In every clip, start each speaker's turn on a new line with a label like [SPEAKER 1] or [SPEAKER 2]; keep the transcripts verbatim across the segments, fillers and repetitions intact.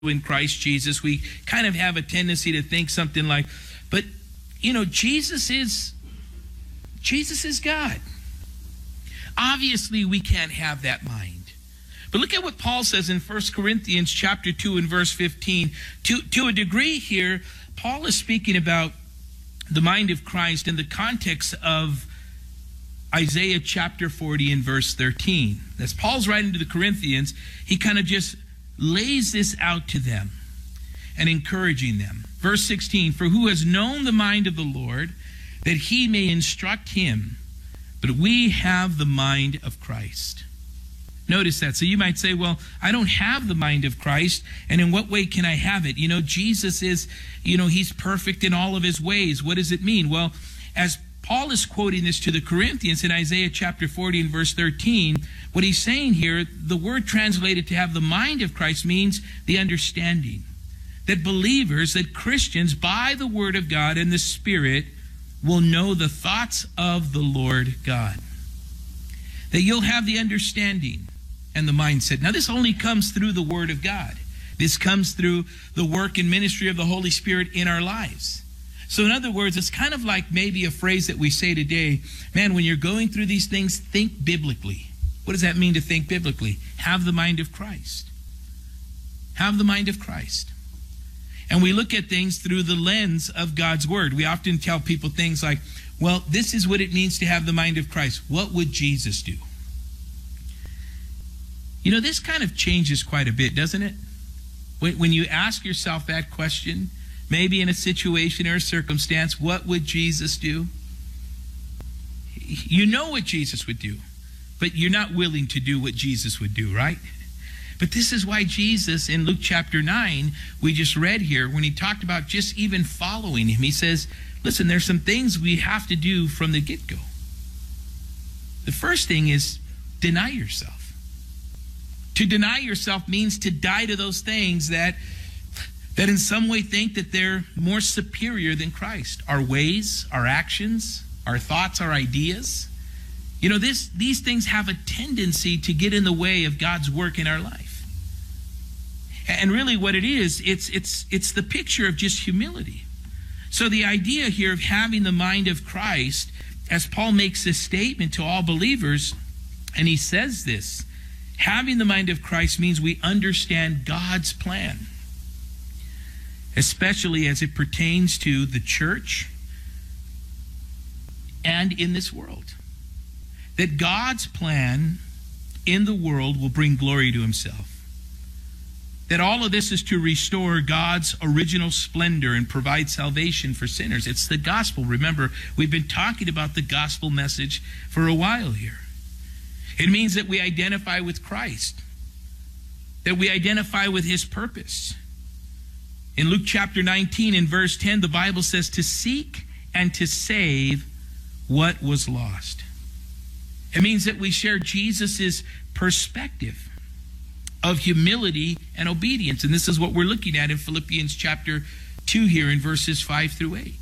[SPEAKER 1] in Christ Jesus, we kind of have a tendency to think something like, but, you know, Jesus is, Jesus is God. Obviously, we can't have that mind. But look at what Paul says in First Corinthians chapter two and verse fifteen. To, to a degree here, Paul is speaking about the mind of Christ in the context of Isaiah chapter forty and verse thirteen. As Paul's writing to the Corinthians, he kind of just lays this out to them and encouraging them. Verse sixteen, for who has known the mind of the Lord, that he may instruct him? But we have the mind of Christ. Notice that. So you might say, well, I don't have the mind of Christ, and in what way can I have it? You know, Jesus is, you know, he's perfect in all of his ways. What does it mean? Well, as Paul is quoting this to the Corinthians in Isaiah chapter forty and verse thirteen, what he's saying here, the word translated to have the mind of Christ means the understanding. That believers, that Christians, by the word of God and the Spirit, will know the thoughts of the Lord God. That you'll have the understanding and the mindset. Now, this only comes through the word of God. This comes through the work and ministry of the Holy Spirit in our lives. So in other words, it's kind of like maybe a phrase that we say today, man, when you're going through these things, think biblically. What does that mean to think biblically? Have the mind of Christ. Have the mind of Christ. And we look at things through the lens of God's word. We often tell people things like, well, this is what it means to have the mind of Christ. What would Jesus do? You know, this kind of changes quite a bit, doesn't it? When, when you ask yourself that question, maybe in a situation or a circumstance, what would Jesus do? You know what Jesus would do, but you're not willing to do what Jesus would do, right? But this is why Jesus, in Luke chapter nine, we just read here, when he talked about just even following him, he says, listen, there's some things we have to do from the get-go. The first thing is deny yourself. To deny yourself means to die to those things that that in some way think that they're more superior than Christ. Our ways, our actions, our thoughts, our ideas. You know, this, these things have a tendency to get in the way of God's work in our life. And really what it is, it's, it's, it's the picture of just humility. So the idea here of having the mind of Christ, as Paul makes this statement to all believers, and he says this, having the mind of Christ means we understand God's plan, especially as it pertains to the church and in this world. That God's plan in the world will bring glory to himself. That all of this is to restore God's original splendor and provide salvation for sinners. It's the gospel. Remember, we've been talking about the gospel message for a while here. It means that we identify with Christ. That we identify with his purpose. In Luke chapter nineteen, in verse ten, the Bible says to seek and to save what was lost. It means that we share Jesus' perspective of humility and obedience. And this is what we're looking at in Philippians chapter two here in verses five through eight.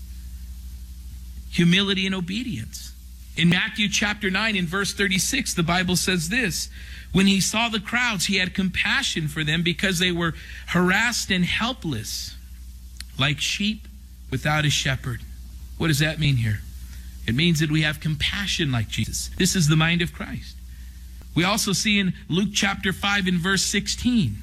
[SPEAKER 1] Humility and obedience. In Matthew chapter nine, in verse thirty-six, the Bible says this, when he saw the crowds, he had compassion for them because they were harassed and helpless, like sheep without a shepherd. What does that mean here? It means that we have compassion like Jesus. This is the mind of Christ. We also see in Luke chapter five in verse sixteen,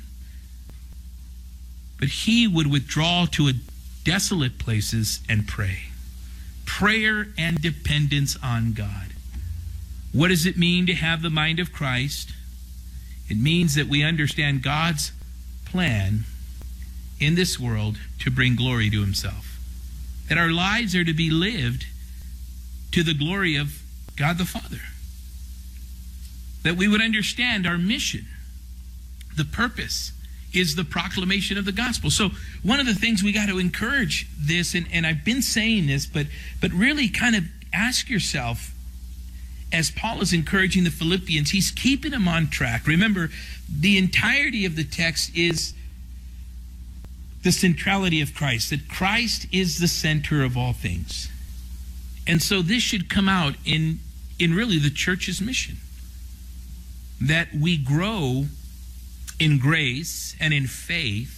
[SPEAKER 1] but he would withdraw to a desolate places and pray. Prayer and dependence on God. What does it mean to have the mind of Christ? It means that we understand God's plan in this world to bring glory to himself. That our lives are to be lived to the glory of God the Father. That we would understand our mission. The purpose is the proclamation of the gospel. So one of the things we got to encourage this, and, and I've been saying this, but, but really kind of ask yourself, as Paul is encouraging the Philippians, he's keeping them on track. Remember, the entirety of the text is the centrality of Christ, that Christ is the center of all things. And so this should come out in, in really the church's mission. That we grow in grace and in faith